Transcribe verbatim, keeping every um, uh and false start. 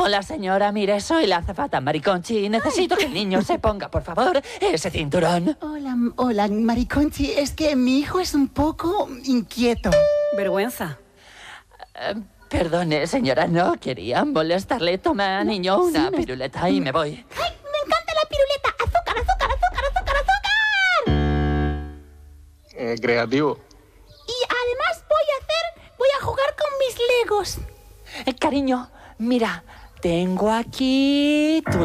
Hola, señora, mire, soy la azafata Mariconchi y necesito que el niño se ponga, por favor, ese cinturón. Hola, hola, Mariconchi. Es que mi hijo es un poco inquieto. Vergüenza. Uh, perdone, señora, no quería molestarle. Toma, No, niño, una sí, no- piruleta y me voy. ¡Ay, me encanta la piruleta! ¡Azúcar, azúcar, azúcar, azúcar, azúcar! Eh, creativo. Y además voy a hacer... Voy a jugar con mis legos. Eh, cariño, mira, tengo aquí tu